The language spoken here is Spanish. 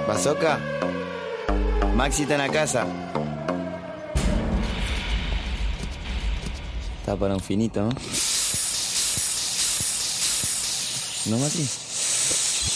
¿Bazooka? Maxi está en la casa. Está para un finito, ¿no? ¿No, Maxi?